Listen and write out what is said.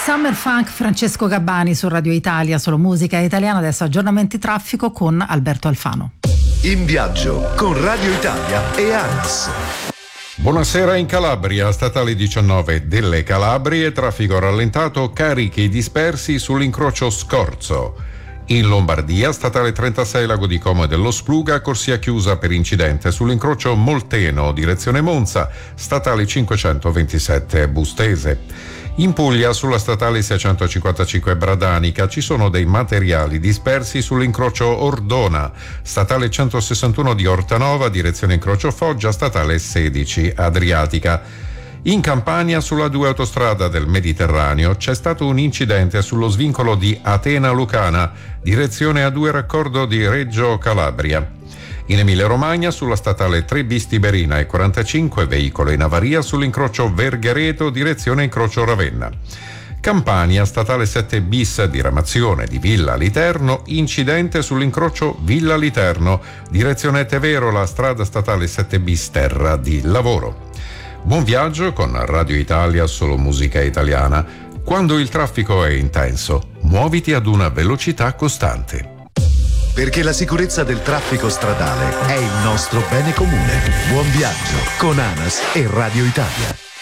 Summer Funk, Francesco Gabbani su Radio Italia, solo musica italiana. Adesso aggiornamenti traffico con Alberto Alfano. In viaggio con Radio Italia e ANAS. Buonasera. In Calabria, statale 19 delle Calabrie, traffico rallentato, carichi dispersi sull'incrocio Scorzo. In Lombardia, statale 36 Lago di Como e dello Spluga, corsia chiusa per incidente sull'incrocio Molteno, direzione Monza, statale 527 Bustese. In Puglia, sulla statale 655 Bradanica, ci sono dei materiali dispersi sull'incrocio Ordona, statale 161 di Ortanova, direzione incrocio Foggia, statale 16 Adriatica. In Campania, sulla 2 autostrada del Mediterraneo, c'è stato un incidente sullo svincolo di Atena Lucana, direzione A2 raccordo di Reggio Calabria. In Emilia-Romagna, sulla statale 3 bis Tiberina e 45, veicolo in avaria sull'incrocio Verghereto, direzione incrocio Ravenna. Campania, statale 7 bis, diramazione di Villa Literno, incidente sull'incrocio Villa Literno, direzione Teverola, strada statale 7 bis Terra di Lavoro. Buon viaggio con Radio Italia, solo musica italiana. Quando il traffico è intenso, muoviti ad una velocità costante. Perché la sicurezza del traffico stradale è il nostro bene comune. Buon viaggio con ANAS e Radio Italia.